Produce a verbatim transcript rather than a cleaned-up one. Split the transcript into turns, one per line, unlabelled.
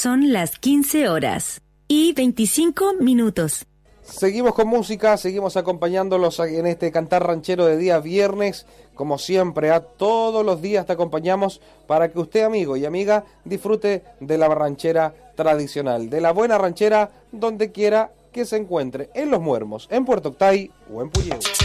Son las quince horas y veinticinco minutos.
Seguimos con música, seguimos acompañándolos en este cantar ranchero de día viernes. Como siempre, a todos los días te acompañamos para que usted, amigo y amiga, disfrute de la ranchera tradicional, de la buena ranchera donde quiera que se encuentre, en Los Muermos, en Puerto Octay o en Puyehue.